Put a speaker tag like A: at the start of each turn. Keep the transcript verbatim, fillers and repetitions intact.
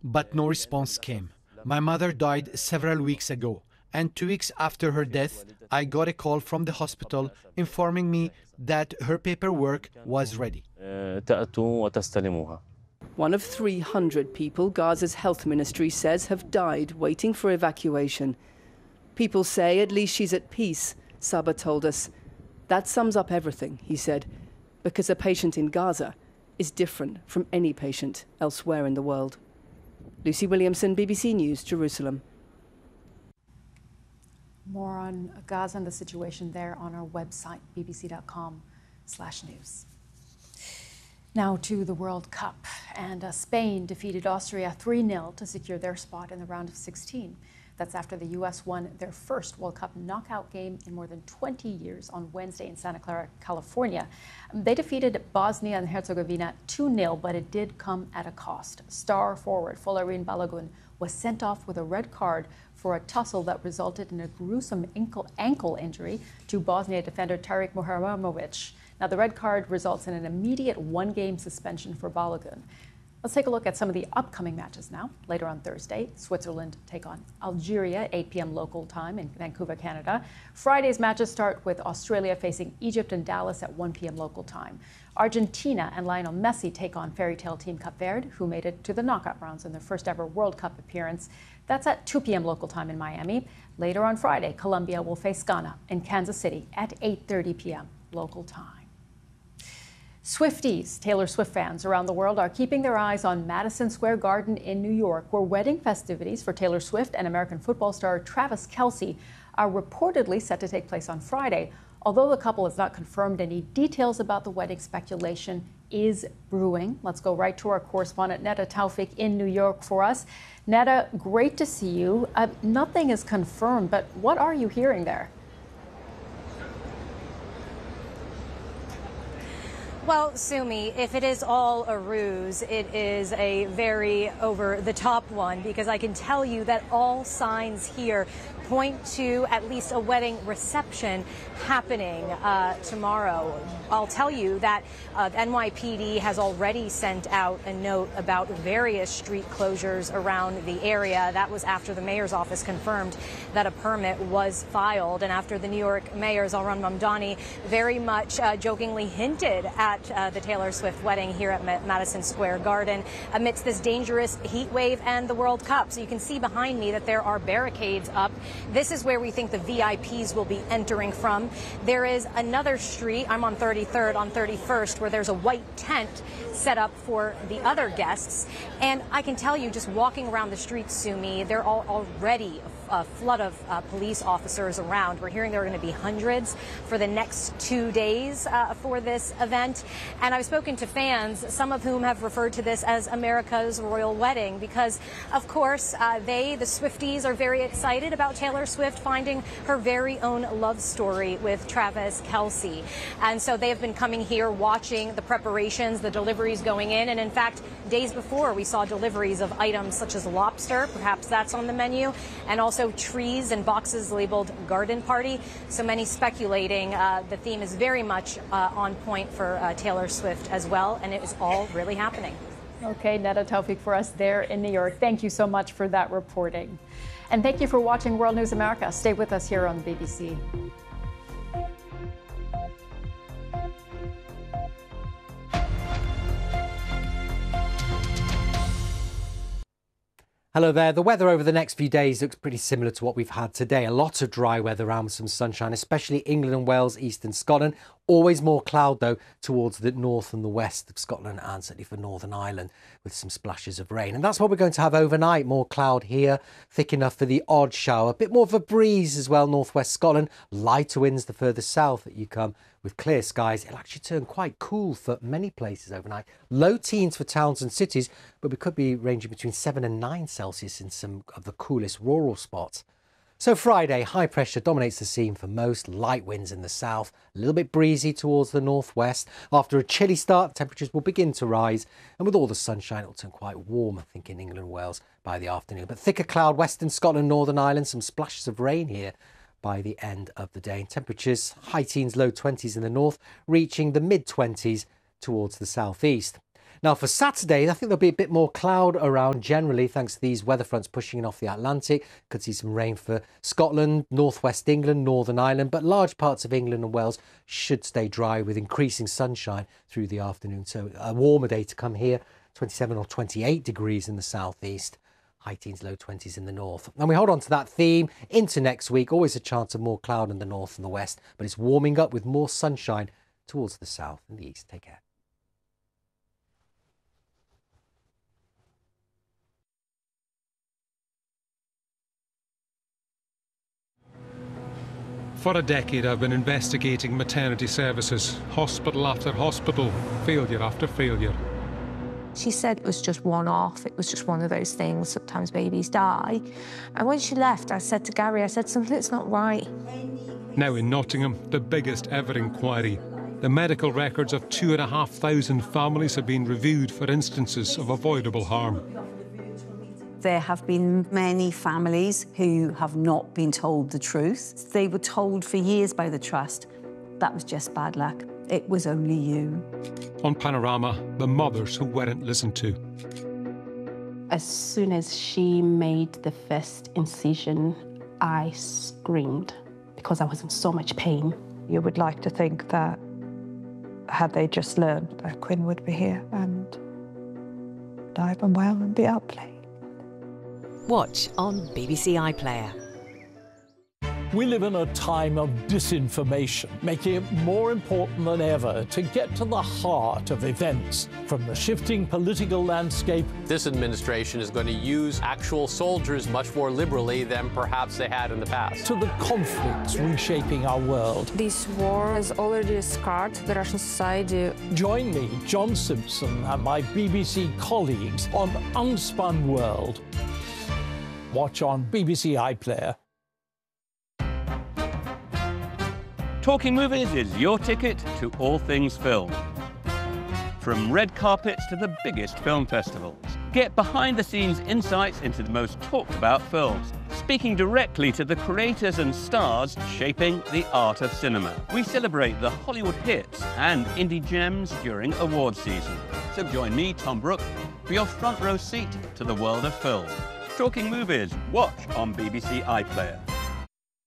A: but no response came. My mother died several weeks ago, and two weeks after her death, I got a call from the hospital informing me that her paperwork was ready.
B: One of three hundred people Gaza's health ministry says have died waiting for evacuation. People say at least she's at peace, Saba told us. That sums up everything, he said, because a patient in Gaza is different from any patient elsewhere in the world. Lucy Williamson, B B C News, Jerusalem.
C: More on Gaza and the situation there on our website, b b c dot com slash news. Now to the World Cup, and uh, Spain defeated Austria three nil to secure their spot in the round of sixteen. That's after the U S won their first World Cup knockout game in more than twenty years on Wednesday in Santa Clara, California. They defeated Bosnia and Herzegovina two nil, but it did come at a cost. Star forward Folarin Balogun was sent off with a red card for a tussle that resulted in a gruesome ankle, ankle injury to Bosnia defender Tarik Muharramovic. Now, the red card results in an immediate one-game suspension for Balogun. Let's take a look at some of the upcoming matches now. Later on Thursday, Switzerland take on Algeria, eight p m local time in Vancouver, Canada. Friday's matches start with Australia facing Egypt and Dallas at one p m local time. Argentina and Lionel Messi take on fairy tale team Cape Verde, who made it to the knockout rounds in their first ever World Cup appearance. That's at two p m local time in Miami. Later on Friday, Colombia will face Ghana in Kansas City at eight thirty p m local time. Swifties, Taylor Swift fans around the world, are keeping their eyes on Madison Square Garden in New York, where wedding festivities for Taylor Swift and American football star Travis Kelce are reportedly set to take place on Friday. Although the couple has not confirmed any details about the wedding, speculation is brewing. Let's go right to our correspondent, Neda Taufik, in New York for us. Neda, great to see you. Uh, nothing is confirmed, but what are you hearing there?
D: Well, Sumi, if it is all a ruse, it is a very over-the-top one, because I can tell you that all signs here point to at least a wedding reception happening uh, tomorrow. I'll tell you that uh, N Y P D has already sent out a note about various street closures around the area. That was after the mayor's office confirmed that a permit was filed, and after the New York mayor, Zohran Mamdani, very much uh, jokingly hinted at uh, the Taylor Swift wedding here at Madison Square Garden amidst this dangerous heat wave and the World Cup. So you can see behind me that there are barricades up. This is where we think the V I Ps will be entering from. There is another street, I'm on thirty-third, on thirty-first, where there's a white tent set up for the other guests. And I can tell you, just walking around the streets, Sumi, there are already a flood of uh, police officers around. We're hearing there are going to be hundreds for the next two days uh, for this event. And I've spoken to fans, some of whom have referred to this as America's royal wedding, because, of course, uh, they, the Swifties, are very excited about Taylor Swift finding her very own love story with Travis Kelce. And so they have been coming here watching the preparations, the deliveries going in. And in fact, days before, we saw deliveries of items such as lobster, perhaps that's on the menu, and also trees and boxes labeled garden party. So many speculating uh, the theme is very much uh, on point for uh, Taylor Swift as well, and it is all really happening.
C: Okay, Neda Taufik for us there in New York. Thank you so much for that reporting. And thank you for watching World News America. Stay with us here on the B B C.
E: Hello there. The weather over the next few days looks pretty similar to what we've had today. A lot of dry weather around with some sunshine, especially England and Wales, eastern Scotland. Always more cloud, though, towards the north and the west of Scotland, and certainly for Northern Ireland, with some splashes of rain. And that's what we're going to have overnight. More cloud here, thick enough for the odd shower. A bit more of a breeze as well, northwest Scotland. Lighter winds the further south that you come. With clear skies, it'll actually turn quite cool for many places overnight. Low teens for towns and cities, but we could be ranging between seven and nine Celsius in some of the coolest rural spots. So Friday, high pressure dominates the scene for most. Light winds in the south, a little bit breezy towards the northwest. After a chilly start, temperatures will begin to rise, and with all the sunshine, it'll turn quite warm, I think, in England and Wales by the afternoon. But thicker cloud, western Scotland, Northern Ireland, some splashes of rain here by the end of the day. And temperatures, high teens, low twenties in the north, reaching the mid twenties towards the southeast. Now for Saturday, I think there'll be a bit more cloud around generally thanks to these weather fronts pushing in off the Atlantic. Could see some rain for Scotland, northwest England, Northern Ireland, but large parts of England and Wales should stay dry with increasing sunshine through the afternoon. So a warmer day to come here, twenty-seven or twenty-eight degrees in the southeast. High teens, low twenties in the north. And we hold on to that theme into next week. Always a chance of more cloud in the north and the west, but it's warming up with more sunshine towards the south and the east. Take care.
F: For a decade, I've been investigating maternity services, hospital after hospital, failure after failure.
G: She said it was just one-off, it was just one of those things, sometimes babies die. And when she left, I said to Gary, I said, something's not right.
F: Now in Nottingham, the biggest ever inquiry. The medical records of two and a half thousand families have been reviewed for instances of avoidable harm.
H: There have been many families who have not been told the truth. They were told for years by the Trust that was just bad luck. It was only you.
F: On Panorama, the mothers who weren't listened to.
I: As soon as she made the first incision, I screamed because I was in so much pain.
J: You would like to think that had they just learned that Quinn would be here and alive and well and be out playing.
K: Watch on B B C iPlayer.
L: We live in a time of disinformation, making it more important than ever to get to the heart of events, from the shifting political landscape.
M: This administration is going to use actual soldiers much more liberally than perhaps they had in the past.
L: To the conflicts reshaping our world.
G: This war has already scarred the Russian society.
L: Join me, John Simpson, and my B B C colleagues on Unspun World. Watch on B B C iPlayer.
N: Talking Movies is your ticket to all things film. From red carpets to the biggest film festivals. Get behind-the-scenes insights into the most talked-about films, speaking directly to the creators and stars shaping the art of cinema. We celebrate the Hollywood hits and indie gems during award season. So join me, Tom Brooke, for your front row seat to the world of film. Talking Movies, watch on B B C iPlayer.